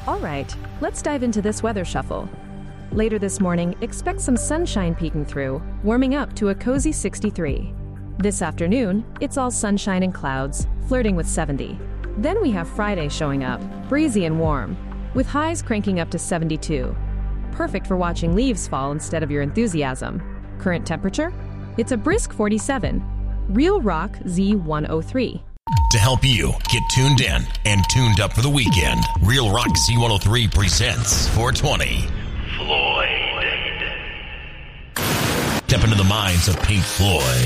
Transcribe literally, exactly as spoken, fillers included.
All right, let's dive into this weather shuffle. Later this morning, expect some sunshine peeking through, warming up to a cozy sixty-three. This afternoon, it's all sunshine and clouds, flirting with seventy. Then we have Friday showing up, breezy and warm, with highs cranking up to seventy-two. Perfect for watching leaves fall instead of your enthusiasm. Current temperature? It's a brisk forty-seven. Real Rock Z one oh three. To help you get tuned in and tuned up for the weekend, Real Rock Z one oh three presents four twenty. Floyd. Step into the minds of Pink Floyd.